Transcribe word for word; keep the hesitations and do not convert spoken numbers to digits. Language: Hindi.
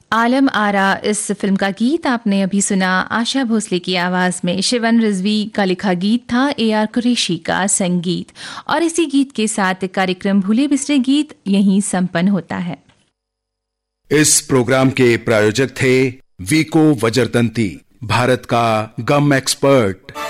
आलम आरा इस फिल्म का गीत आपने अभी सुना आशा भोसले की आवाज में। शिवन रिजवी का लिखा गीत था, ए आर कुरैशी का संगीत। और इसी गीत के साथ कार्यक्रम भूले बिसरे गीत यहीं संपन्न होता है। इस प्रोग्राम के प्रायोजक थे वीको वज्रदंती, भारत का गम एक्सपर्ट।